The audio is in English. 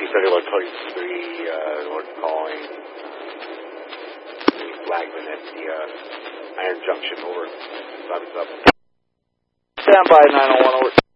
talking about 23, north calling. Flagman at the Iron Junction, over. Thumbs up. Stand by 901, over.